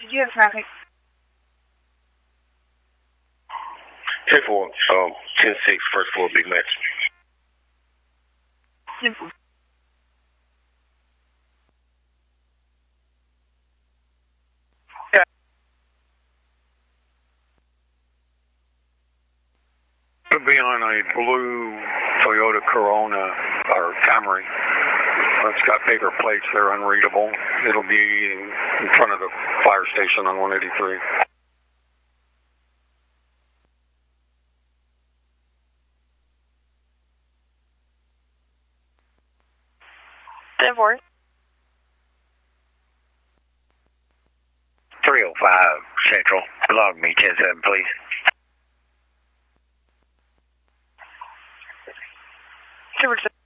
you have traffic? 10-4, 10-6, first floor, big match. 10-4. It'll be on a blue Toyota Corona or Camry. It's got paper plates. They're unreadable. It'll be in front of the fire station on 183. Four. 305 Central. Log me 10-7, please. Super.